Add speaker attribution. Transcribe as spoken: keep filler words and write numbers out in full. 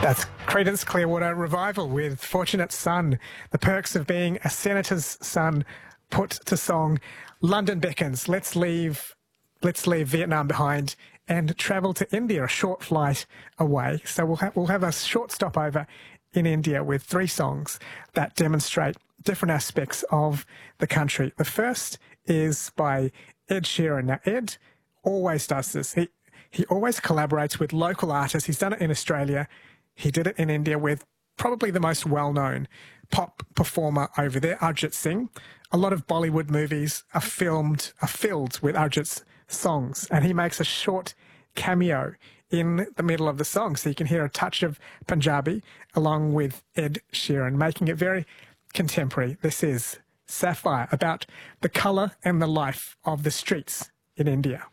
Speaker 1: That's Creedence Clearwater Revival with Fortunate Son. The perks of being a senator's son put to song. London beckons. Let's leave, let's leave Vietnam behind and travel to India, a short flight away. So we'll have, we'll have a short stopover in India with three songs that demonstrate different aspects of the country. The first is by Ed Sheeran. Now, Ed always does this. He, he always collaborates with local artists. He's done it in Australia. He did it in India with probably the most well-known pop performer over there, Arjit Singh. A lot of Bollywood movies are filmed, are filled with Arjit's songs, and he makes a short cameo in the middle of the song, so you can hear a touch of Punjabi along with Ed Sheeran, making it very contemporary. This is Sapphire, about the colour and the life of the streets in India.